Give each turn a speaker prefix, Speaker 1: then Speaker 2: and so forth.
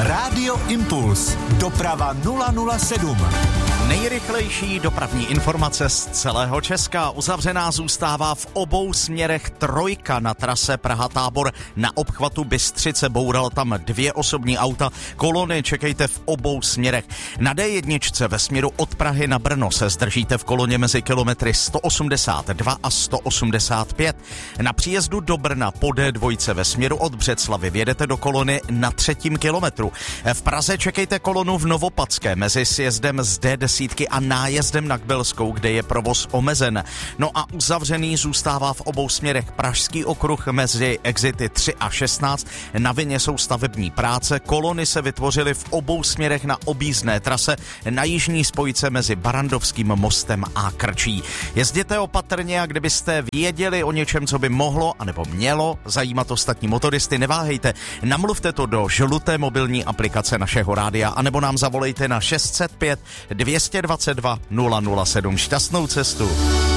Speaker 1: Rádio Impuls. Doprava 007.
Speaker 2: Nejrychlejší dopravní informace z celého Česka. Uzavřená zůstává v obou směrech trojka na trase Praha-Tábor. Na obchvatu Bystřice boural tam 2 osobní auta. Kolony čekejte v obou směrech. Na D1 ve směru od Prahy na Brno se zdržíte v koloně mezi kilometry 182 a 185. Na příjezdu do Brna po D2 ve směru od Břeclavy vjedete do kolony na 3. kilometru. V Praze čekejte kolonu v Novopadské mezi sjezdem z D10 a nájezdem na Kbelskou, kde je provoz omezen. No a uzavřený zůstává v obou směrech Pražský okruh mezi exity 3 a 16. Na vině jsou stavební práce. Kolony se vytvořily v obou směrech na objízdné trase na jižní spojce mezi Barandovským mostem a Krčí. Jezděte opatrně a kdybyste věděli o něčem, co by mohlo anebo mělo zajímat ostatní motoristy, neváhejte, namluvte to do žluté mobilní aplikace našeho rádia anebo nám zavolejte na 605 222 007. Šťastnou cestu.